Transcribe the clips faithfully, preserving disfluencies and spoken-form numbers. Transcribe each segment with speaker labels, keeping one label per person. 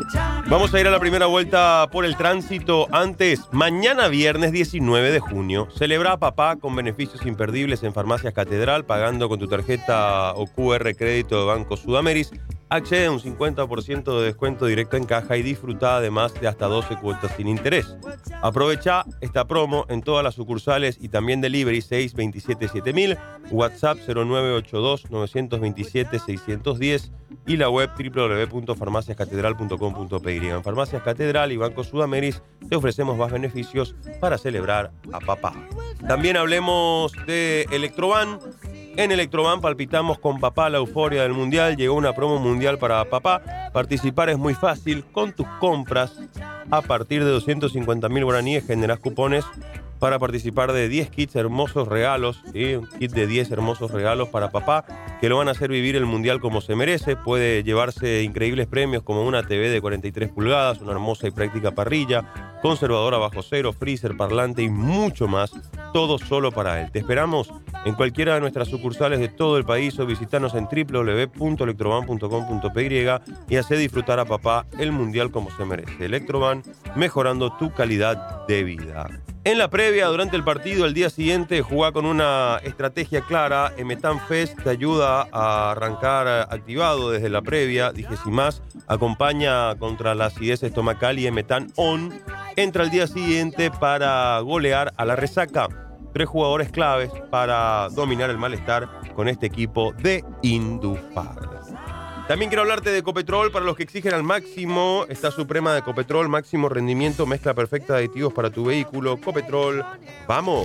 Speaker 1: Vamos a ir a la primera vuelta por el tránsito. Antes, mañana viernes diecinueve de junio, celebra a papá con beneficios imperdibles en Farmacias Catedral, pagando con tu tarjeta o Q R crédito de Banco Sudameris. Accede a un cincuenta por ciento de descuento directo en caja y disfruta además de hasta doce cuotas sin interés. Aprovecha esta promo en todas las sucursales y también delivery seis dos siete siete mil, WhatsApp cero nueve ocho dos nueve dos siete seis uno cero y la web doble u doble u doble u punto farmacias catedral punto com punto pe ye. En Farmacias Catedral y Banco Sudameris te ofrecemos más beneficios para celebrar a papá. También hablemos de Electroban. En Electroban palpitamos con papá la euforia del Mundial. Llegó una promo mundial para papá. Participar es muy fácil. Con tus compras a partir de doscientos cincuenta mil guaraníes generás cupones para participar de diez kits hermosos regalos, ¿sí? Un kit de diez hermosos regalos para papá que lo van a hacer vivir el Mundial como se merece. Puede llevarse increíbles premios como una T V de cuarenta y tres pulgadas, una hermosa y práctica parrilla, conservadora bajo cero, freezer, parlante y mucho más. Todo solo para él. Te esperamos en cualquiera de nuestras sucursales de todo el país o visitarnos en doble u doble u doble u punto electroban punto com punto pe ye y hacer disfrutar a papá el Mundial como se merece. Electroban, mejorando tu calidad de vida. En la previa, durante el partido, el día siguiente, jugá con una estrategia clara. Emetan Fest te ayuda a arrancar activado desde la previa. Dije sin más, acompaña contra la acidez estomacal y Emetan On entra al día siguiente para golear a la resaca. Tres jugadores claves para dominar el malestar con este equipo de Indufar. También quiero hablarte de Ecopetrol. Para los que exigen al máximo, está Suprema de Ecopetrol, máximo rendimiento, mezcla perfecta de aditivos para tu vehículo. Copetrol, ¡vamos!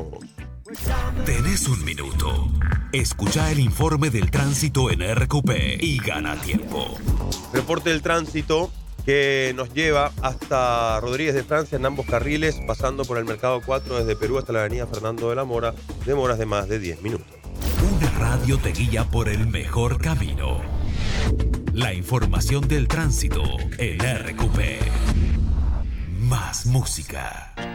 Speaker 2: Tenés un minuto. Escucha el informe del tránsito en R Q P y gana tiempo.
Speaker 1: Reporte del tránsito que nos lleva hasta Rodríguez de Francia en ambos carriles, pasando por el Mercado cuatro desde Perú hasta la avenida Fernando de la Mora, demoras de más de diez minutos.
Speaker 2: Una radio te guía por el mejor camino. La información del tránsito en R Q P. Más música.